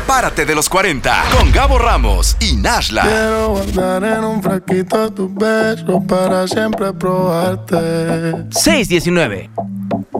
Sepárate de los 40 con Gabo Ramos y Nashla. Quiero guardar en un frasquito tus besos para siempre probarte. 619.